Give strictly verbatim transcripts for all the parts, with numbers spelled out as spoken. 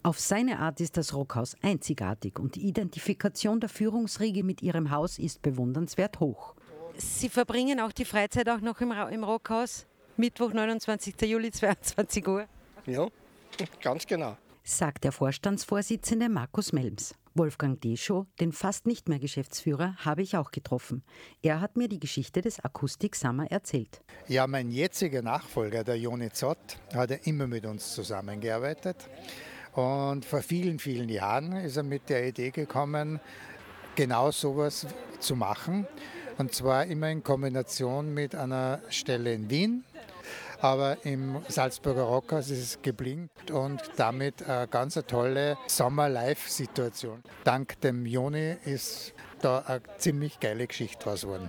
Auf seine Art ist das Rockhaus einzigartig und die Identifikation der Führungsriege mit ihrem Haus ist bewundernswert hoch. Sie verbringen auch die Freizeit auch noch im, Ra- im Rockhaus? Mittwoch, neunundzwanzigsten Juli, zweiundzwanzig Uhr? Ja, ganz genau. Sagt der Vorstandsvorsitzende Markus Melms. Wolfgang Deschow, den fast nicht mehr Geschäftsführer, habe ich auch getroffen. Er hat mir die Geschichte des Akustik Summer erzählt. Ja, mein jetziger Nachfolger, der Joni Zott, hat ja immer mit uns zusammengearbeitet. Und vor vielen, vielen Jahren ist er mit der Idee gekommen, genau sowas zu machen. Und zwar immer in Kombination mit einer Stelle in Wien. Aber im Salzburger Rockhaus ist es geblieben und damit eine ganz tolle Sommer-Live-Situation. Dank dem Joni ist da eine ziemlich geile Geschichte draus geworden.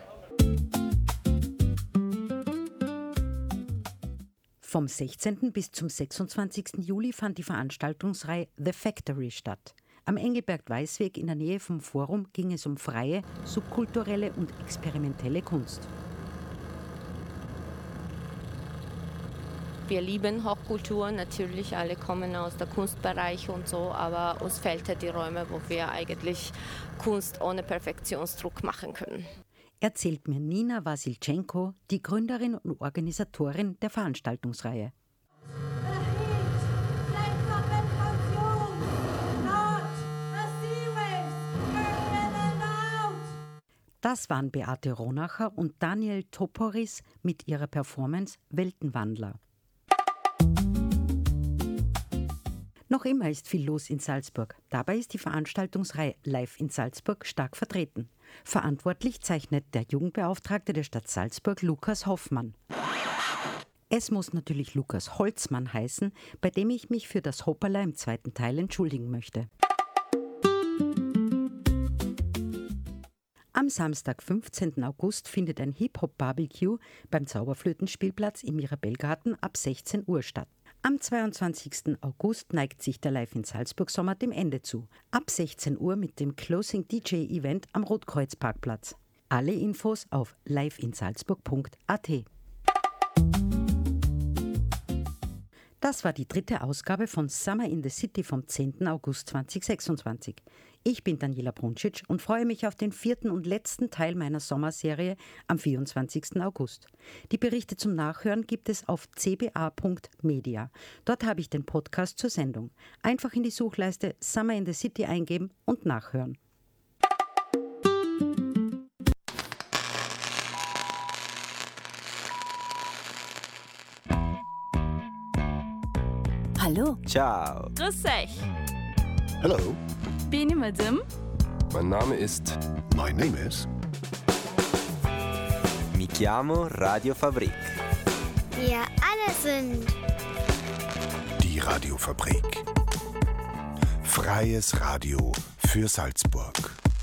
Vom sechzehnten bis zum sechsundzwanzigsten Juli fand die Veranstaltungsreihe The Factory statt. Am Engelberg-Weißweg in der Nähe vom Forum ging es um freie, subkulturelle und experimentelle Kunst. Wir lieben Hochkultur, natürlich, alle kommen aus der Kunstbereich und so, aber uns fehlt ja die Räume, wo wir eigentlich Kunst ohne Perfektionsdruck machen können. Erzählt mir Nina Wasilczenko, die Gründerin und Organisatorin der Veranstaltungsreihe. Das waren Beate Ronacher und Daniel Toporis mit ihrer Performance Weltenwandler. Noch immer ist viel los in Salzburg. Dabei ist die Veranstaltungsreihe Live in Salzburg stark vertreten. Verantwortlich zeichnet der Jugendbeauftragte der Stadt Salzburg, Lukas Hoffmann. Es muss natürlich Lukas Holzmann heißen, bei dem ich mich für das Hoppala im zweiten Teil entschuldigen möchte. Am Samstag, fünfzehnten August, findet ein Hip-Hop-Barbecue beim Zauberflötenspielplatz im Mirabellgarten ab sechzehn Uhr statt. Am zweiundzwanzigsten August neigt sich der Live in Salzburg Sommer dem Ende zu. Ab sechzehn Uhr mit dem Closing D J-Event am Rotkreuz-Parkplatz. Alle Infos auf live in salzburg punkt a t. Das war die dritte Ausgabe von Summer in the City vom zehnten August zweitausendsechsundzwanzig. Ich bin Daniela Bruncic und freue mich auf den vierten und letzten Teil meiner Sommerserie am vierundzwanzigsten August. Die Berichte zum Nachhören gibt es auf c b a punkt media. Dort habe ich den Podcast zur Sendung. Einfach in die Suchleiste Summer in the City eingeben und nachhören. Hallo. Ciao. Grüß euch. Hello. Bin ich Madame? Mein Name ist... My name is... Mi chiamo Radio Fabrik. Wir alle sind... Die Radiofabrik. Freies Radio für Salzburg.